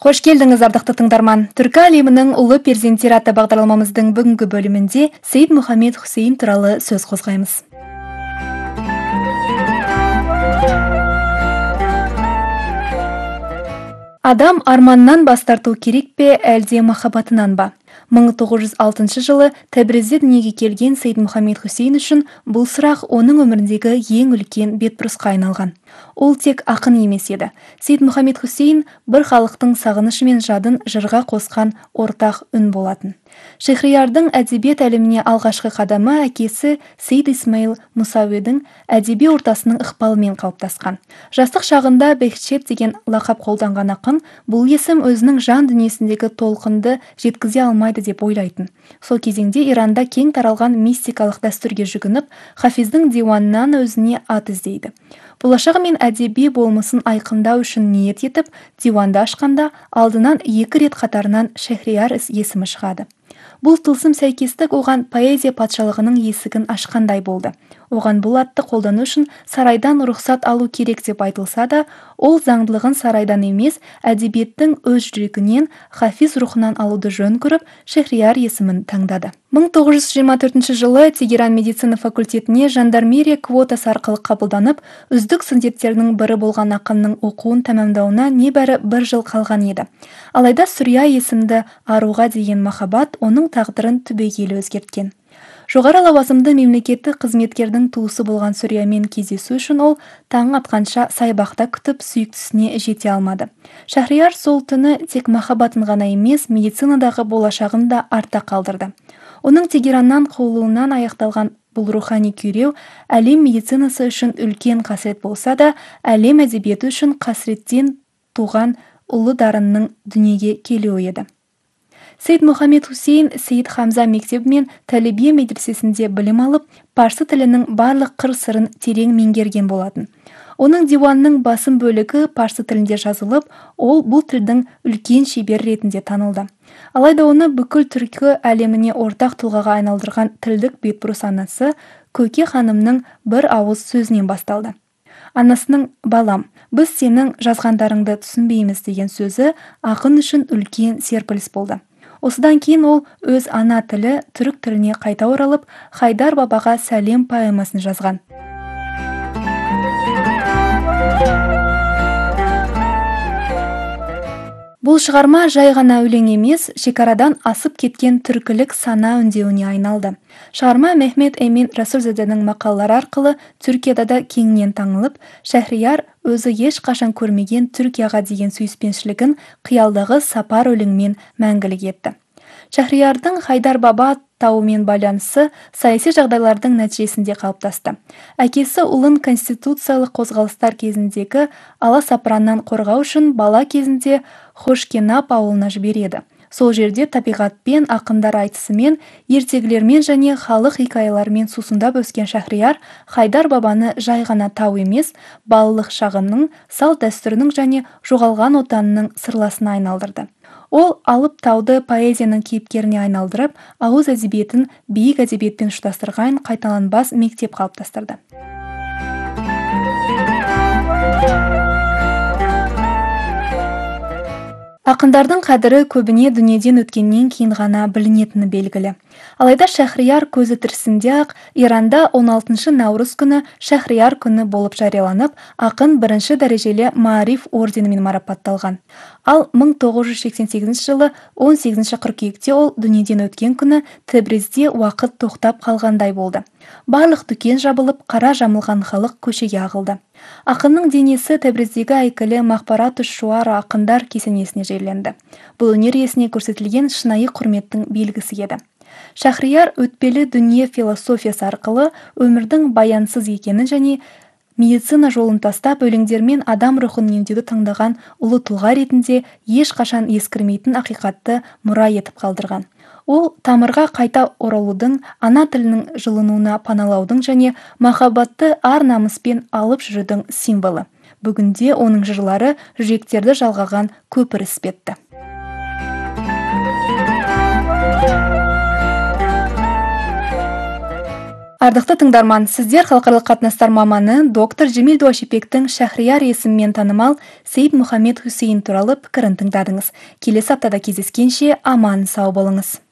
Хош келдіңіз, ардақты тыңдарман. Түркі әлемінің ұлы перзенттері атты бағдарламамыздың бүгінгі бөлімінде Сейд Мұхаммед Хусейн туралы сөз қозғаймыз. Адам арманнан бас тарту керек пе, әлде махаббатынан ба? 1906 жылы Тәбризде дүниеге келген Сейд Мұхаммед Хусейн үшін бұл сұрақ оның өміріндегі ең үлкен бетбұрысқа айналған. Ол тек ақын емес еді. Сейд Мұхаммед Хусейн бір халықтың сағынышы мен жадын жырға қосқан ортақ үн болатын. Шехриярдың әдебиет әлеміне алғашқы қадамы әкесі Сейд Исмаил Мусауидің әдеби ортасының ықпалымен қалыптасқан. Жастық шағында Бехчет деген лақап қолданған ақын бұл есім өзінің жан дүниесіндегі толқынды жеткізе алмайды деп ойлайтын. Сол кезеңде Иранда кең таралған мистикалық дәстүрге жүгініп, Хафиздің диуанынан өзіне ат іздейді. Болашағы мен әдеби болмысын айқындау үшін ниет етіп, диуанды ашқанда алдынан 2 рет қатарынан Шехрияр есімі шығады. Бұл тылсым сәйкестік оған поэзия патшалығының есігін ашқандай болды. Оған бұл атты қолдану үшін сарайдан рұқсат алу керек деп айтылса да, ол заңдылығын сарайдан емес, әдебиеттің өз жүрегінен, Хафиз рухынан алуды жөн көріп, Шехрияр есімін таңдады. 1924 жылы Тегеран медицина факультетіне жандармерия квотасы арқылы қабылданып, үздік студенттердің бірі болған ақынның оқуын тәмамдауына небәрі 1 жыл қалған еді. Алайда Сүрия есімді аруға деген махаббат оның тағдырын түбегейлі өзгерткен. Жоғары лауазымды мемлекеттік қызметкердің туысы болған Сүриямен кездесу үшін ол таң атқанша сайбақта күтіп сүйіктісіне жете алмады. Шахрияр сол түні тек махаббатын ғана емес, медицинадағы болашағын да артта қалдырды. Оның Тегераннан қуылуынан аяқталған бұл рухани күйреу әлем медицинасы үшін үлкен қасірет болса да, әлем әдебиеті үшін қасіреттен туған ұлы дарынның дүниеге келуі еді. Сейд Мұхаммед Хусейн Сейд Хамза мектебі мен Талибия медресесінде білім алып, парсы тілінің барлық қыр-сырын терең меңгерген болатын. Оның диуанның басым бөлігі парсы тілінде жазылып, ол бұл тілдің үлкен шебер ретінде танылды. Алайда оны бүкіл түркі әлеміне ортақ тұлғаға айналдырған тілдік бетбұрыс анасы Көке ханымның бір ауыз сөзінен басталды. Анасының «Балам, біз сенің жазғандарыңды түсінбейміз» деген сөзі ақын үшін үлкен серпіліс болды. Осыдан кейін ол өз ана тілі түрік тіліне қайта оралып, Хайдар бабаға сәлем поэмасын жазған. Бұл шығарма жай ғана өлең емес, шекарадан асып кеткен түркілік сана үндеуіне айналды. Шығарма Мехмет Эмин Расулзаденің мақалалары арқылы Түркияда да кеңінен танылып, Шахрияр өзі ешқашан көрмеген Түркияға деген сүйіспеншілігін қиялдағы сапар өлеңмен мәңгілік етті. Шахриярдың Хайдар баба тауымен байланысы саяси жағдайлардың нәтижесінде қалыптасты. Әкесі ұлын конституциялық қозғалыстар кезіндегі аласапыраннан қорғау үшін бала кезінде Хошкенап ауылына жібереді. Сол жерде табиғатпен, ақындар айтысымен, ертегілермен және халық хикаяларымен сусындап өскен Шахрияр Хайдар бабаны жай ғана тау емес, балалық шағының, салт дәстүрінің және жоғалған отанының сырласына айналдырды. Ол алып тауды поэзияның кейіпкеріне айналдырып, ауыз әдебиетін биік әдебиетпен ұштастырған қайталанбас мектеп қалыптастырды. Ақындардың қадірі көбіне дүниеден өткеннен кейін ғана білінетіні белгілі. Алайда Шахрияр көзі тірісінде-ақ Иранда 16 наурыз күні Шахрияр күні болып жарияланып, ақын 1 дәрежелі Маариф орденімен марапатталған. Ал 1988 жылы 18 қыркүйекте ол дүниеден өткен күні Тәбризде уақыт тоқтап қалғандай болды. Барлық дүкен жабылып, қара жамылған халық көшеге ағылды. Ақынның денесі Тәбриздегі әйгілі Мақбарат үш-Шуара ақындар кесенесіне жерленді. Бұл өнер иесіне көрсетілген шынайы құрметтің белгісі еді. Шахрияр өтпелі дүние философиясы арқылы өмірдің баянсыз екенін және медицина жолын тастап өлеңдермен адам рухын емдеуді таңдаған ұлы тұлға ретінде ешқашан ескірмейтін ақиқатты мұра етіп қалдырған. Ол тамырға қайта оралудың, ана тілінің жылынуына паналаудың және махаббатты ар намыспен алып жүрудің символы. Бүгінде оның жырлары жүректерді жалғаған көпір іспетті. Ардықты тыңдарман, сіздер халықаралық қатынастар маманы доктор Жемил Дуашипектің Шахрияр есімімен танымал Сейд Мұхаммед Хусейн туралы пікірін тыңдадыңыз. Келесі аптада кездескенше аман сау болыңыз.